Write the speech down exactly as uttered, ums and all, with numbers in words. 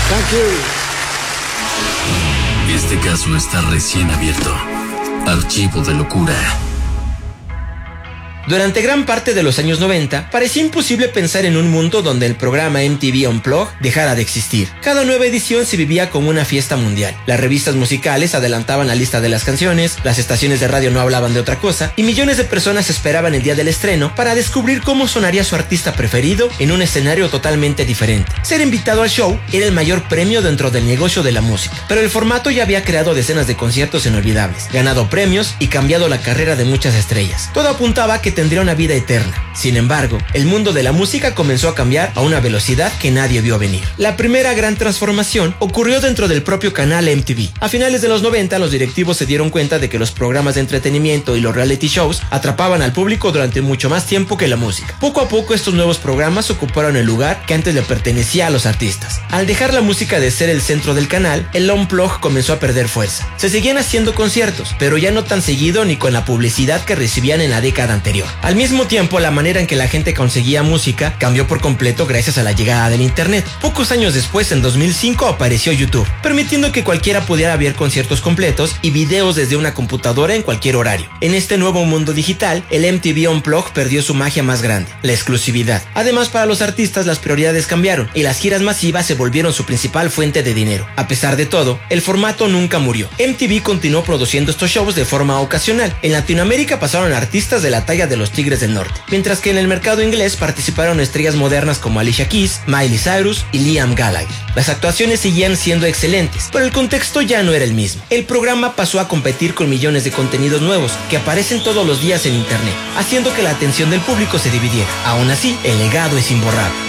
Thank you. Este caso está recién abierto. Archivo de locura. Durante gran parte de los años noventa, parecía imposible pensar en un mundo donde el programa M T V Unplugged dejara de existir. Cada nueva edición se vivía como una fiesta mundial. Las revistas musicales adelantaban la lista de las canciones, las estaciones de radio no hablaban de otra cosa, y millones de personas esperaban el día del estreno para descubrir cómo sonaría su artista preferido en un escenario totalmente diferente. Ser invitado al show era el mayor premio dentro del negocio de la música, pero el formato ya había creado decenas de conciertos inolvidables, ganado premios y cambiado la carrera de muchas estrellas. Todo apuntaba a que tendría una vida eterna. Sin embargo, el mundo de la música comenzó a cambiar a una velocidad que nadie vio venir. La primera gran transformación ocurrió dentro del propio canal M T V. A finales de los noventa, los directivos se dieron cuenta de que los programas de entretenimiento y los reality shows atrapaban al público durante mucho más tiempo que la música. Poco a poco, estos nuevos programas ocuparon el lugar que antes le pertenecía a los artistas. Al dejar la música de ser el centro del canal, el Unplugged comenzó a perder fuerza. Se seguían haciendo conciertos, pero ya no tan seguido ni con la publicidad que recibían en la década anterior. Al mismo tiempo, la manera en que la gente conseguía música cambió por completo gracias a la llegada del internet. Pocos años después, en dos mil cinco, apareció YouTube, permitiendo que cualquiera pudiera ver conciertos completos y videos desde una computadora en cualquier horario. En este nuevo mundo digital, el M T V Unplugged perdió su magia más grande, la exclusividad. Además, para los artistas las prioridades cambiaron y las giras masivas se volvieron su principal fuente de dinero. A pesar de todo, el formato nunca murió. M T V continuó produciendo estos shows de forma ocasional. En Latinoamérica pasaron artistas de la talla de los Tigres del Norte, mientras que en el mercado inglés participaron estrellas modernas como Alicia Keys, Miley Cyrus y Liam Gallagher. Las actuaciones seguían siendo excelentes, pero el contexto ya no era el mismo. El programa pasó a competir con millones de contenidos nuevos que aparecen todos los días en internet, haciendo que la atención del público se dividiera. Aún así, el legado es imborrable.